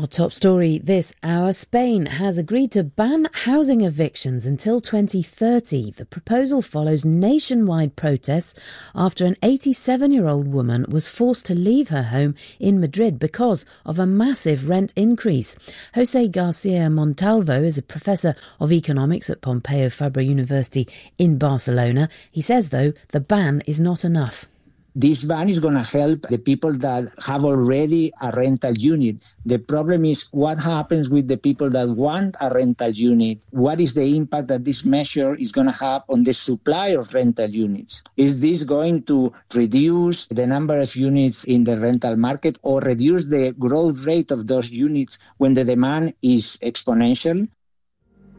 Our top story this hour, Spain has agreed to ban housing evictions until 2030. The proposal follows nationwide protests after an 87-year-old woman was forced to leave her home in Madrid because of a massive rent increase. José García Montalvo is a professor of economics at Pompeu Fabra University in Barcelona. He says, though, the ban is not enough. This ban is going to help the people that have already a rental unit. The problem is what happens with the people that want a rental unit? What is the impact that this measure is going to have on the supply of rental units? Is this going to reduce the number of units in the rental market or reduce the growth rate of those units when the demand is exponential?